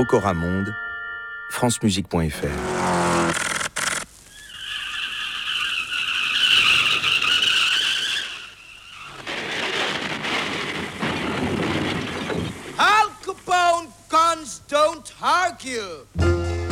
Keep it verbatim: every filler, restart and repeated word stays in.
Pokora Monde, francemusique point f r. Al Capone guns don't argue.